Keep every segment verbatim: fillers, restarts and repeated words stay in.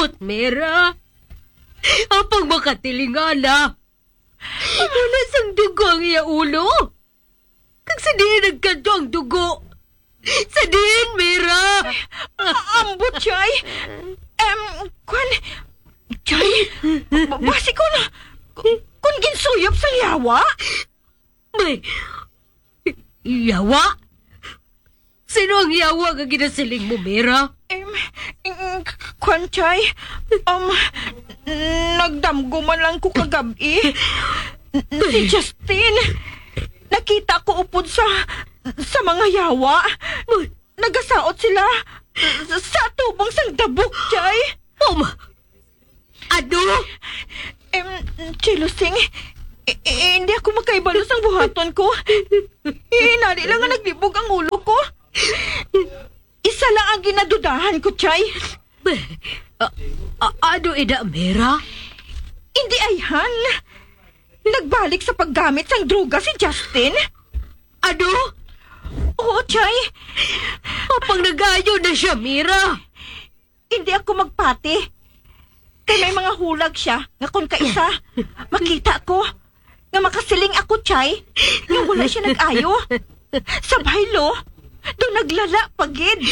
ambot, Mera. Apang makatilingana. Wala sang dugo ang iya ulo. Kag sa diin nagkanto ang dugo. Sa diin, Mera. Ambot, Chay. Um, kwan... Chay, basi ko na... Kung ginsuyop sa yawa? May... Yawa? Sino ang yawa ka ginasiling mo, Mera? Um, kwan, Chay. Um, nagdamgo man lang ko kagabi. Si Justin. Nakita ko upod sa... sa mga yawa. Nagasaot sila sa tubong sang dabok, Chay. Um, ano? Um, Chilusing, eh, eh, hindi ako makaibalos ang buhaton ko. Hinari lang nga naglibog ang ulo ko. Isa lang ang ginadudahan ko, Chay. Uh, uh, ano ida, Mera? Hindi ayhan. Nagbalik sa paggamit sang droga si Justin. Ano? Oo, Chay. Apang nag-ayo na siya, Mera. Hindi ako magpati. Kay may mga hulag siya, nga kung kaisa, makita ko, nga makasiling ako, Chay, nga wala siya nag-ayo. Sa baylo, doon naglala pagid.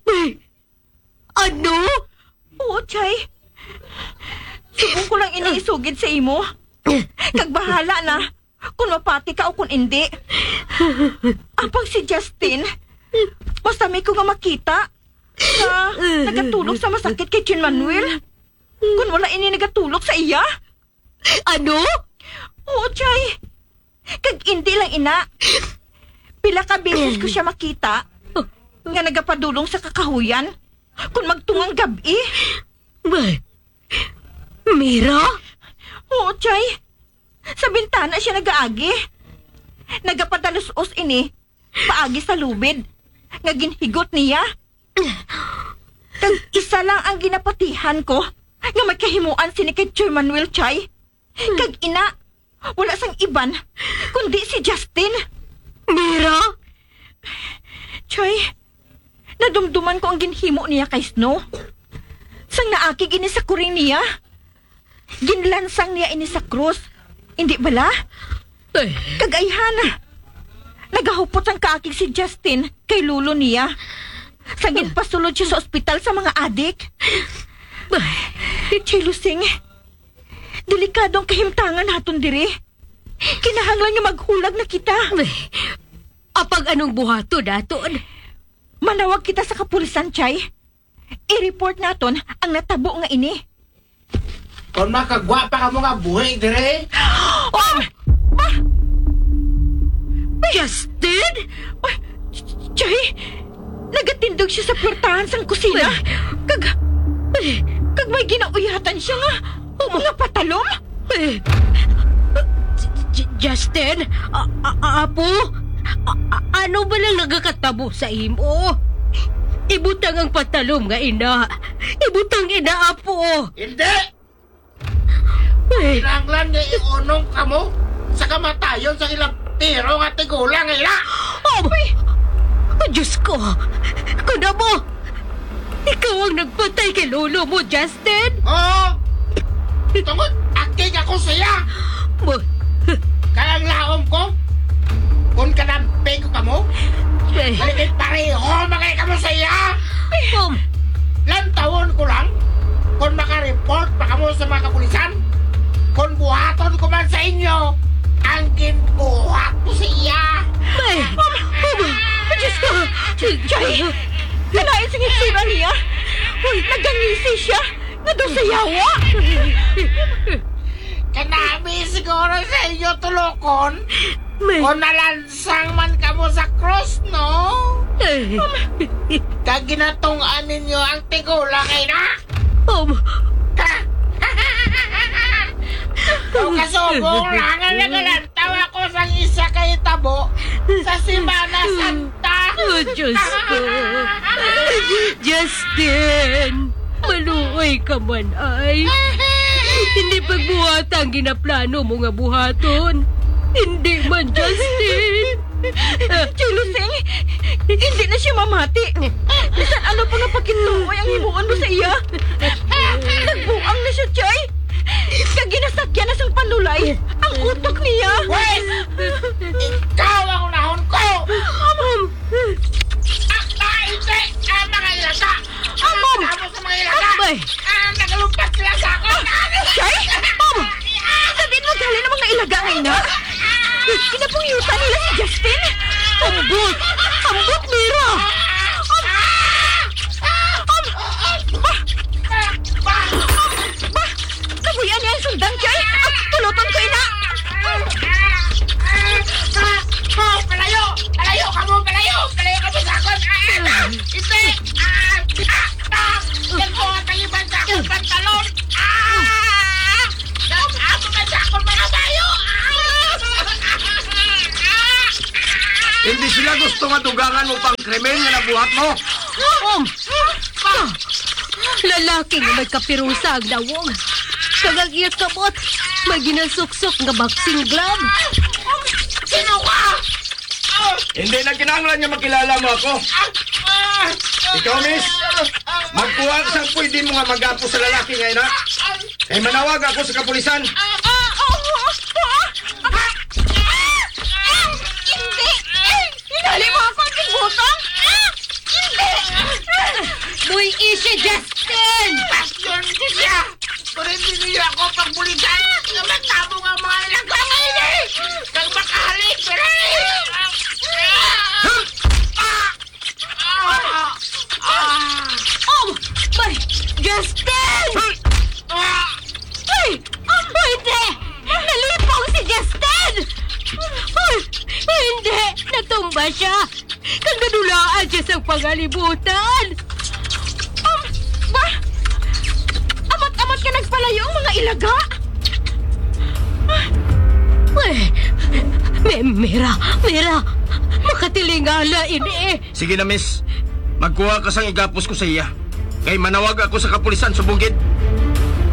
Ano? Oo, Chay. Subong ko lang iniisugid sa imo. Kag bahala na, kung mapati ka o kung hindi. Apang si Justin, basta may ko nga makita, nga nagatulog sa masakit kay Chin Manuel. Kung wala ini nagatulog sa iya? Ano? Oo, Chay. Kag hindi lang ina. Pila ka beses ko siya makita nga nagapadulong sa kakahuyan kung magtungang gabi. May... Mira? Oo, Chay. Sa bintana siya nagaagi. Nagapadalos-os ini paagi sa lubid nga ginhigot niya. Kag isa lang ang ginapatihan ko nga may kahimuan si ni kay Choy Manuel, Chay. Kag ina, wala sang iban, kundi si Justin. Mira? Choy, nadumduman ko ang ginhimo niya kay Snow. Sang naakig ini sa kuring niya. Ginlansang niya ini sa krus. Hindi bala? Eh. Kagayhan. Nagahupot ang kaakig si Justin kay lulo niya. Sang ginpasulod siya sa ospital sa mga adik. Chilusing, delikadong kahimtangan naton diri. Kinahanglan nga maghulag na kita. Apag anong buhato daton? Manawag kita sa kapulisan, Chay. I-report naton ang natabo nga ini. Kung makagwa pa ka mo nga buhay, dire. Oh! Ah! Justin? Oh, Chay, nagatindog siya sa pwertahan sang kusina. Kag... Kag may ginauyatan siya nga. O mga patalom. Eh, J- Justin? A- a- Apo? A- a- ano ba lang nagakatabo sa imo? Ibutang ang patalom nga ina. Ibutang ina, Apo. Hindi! Eh, Kinanglan nga iunong ka mo sa kamatayon sa ilang tiro nga tigulang, ila! oh, oh, Diyos ko. Kuna mo. Ikaw ang nagpatay kay lolo mo, Justin. Oo! Tungod, akig ako siya! Mo, Kaya ang laom ko, kung kanamping ko ka mo, eh, maligit pareho magay ka mo siya! um, Lantawon ko lang, kung makareport pa ka mo sa mga kapulisan, kung buhaton ko man sa inyo, ang ginbuhat ko siya! eh, um, Diyos ko! Chay! Kanain sa ngitsura niya! Uy, nagangisi siya! Nga doon sa yawa! Kanami siguro sa inyo tulokon, may, kung nalansang man ka mo sa cross, no? eh, Kag ginatungan ninyo ang tigulang ay na! um, Kung kasubong lang ang nagalantaw ako sa isa kay tabo sa Semana Santa! oh, Diyos ko. Justin, maluoy ka man ay. Hindi pagbuhat ang ginaplano mo nga buhaton. Hindi man, Justin. Chilusing, hindi na siya mamati. Bisan ano pa nga pakintuoy ang himuon mo sa iya. Nagbuang na siya, Chay. Kaginasakyan na siyang panulay. Ang utok niya. Wes! Ikaw ang unahon ko! Ah, ah, hindi! Ah, mga ilaga! Ah, Ma'am! tama sa mga ilaga! Abay! Ah, nagalumpas sila sa akin! Chay? Ma'am! Sabi mo gali na mga ilaga ngayon na? Kinapungyutan nila si Justin. Ambot! Ambot, Mira! Nabuyan niya ang sundan, Chay. At tuluton ko ina. Oh, palayo! Palayo ka mo! Palayo! Palayo ka mo sa akin! Ah, hindi! Ah! Ah! Ah! Yan po ang taliban sa akong pantalon! Ah! Nag-amo ka sa akong mga bayo! Hindi sila gusto matugangan mo pang krimen nga nabuhat mo. Um! Lalaki nga may kapirusa ang dawong. Kagang iya kabot, may ginasuksok nga boxing glove. Sino ka? Ah! Hindi na kinahanglan niya makilala mo ako. Ah! Ikaw, miss, magkuha ka sa pwede mo nga mag-apo sa lalaki ngayon, ha? Eh, manawag ako sa kapulisan. Hindi! Hinali mo ako ang tigutong! Hindi! Boy, isi Justin! Pasyon ko siya! Kung hindi niyo ako pagbulitan, naman tamo nga mga ilaga ngayon eh! Nang makahalik, pero Oh! Boy! Justin! Ay! Hindi! Nalipaw si Justin! Ay! Hindi! Natumba siya! Kagadulaan siya sa pangalibutan! Um, ba? Amat-amat ka nagpalayo ang mga ilaga? Ay! May Mira! Mira! Makatilingala ini! Sige na, miss. Magkuha ka sang igapos ko sa iya. Kay manawag ako sa kapulisan sa bukid.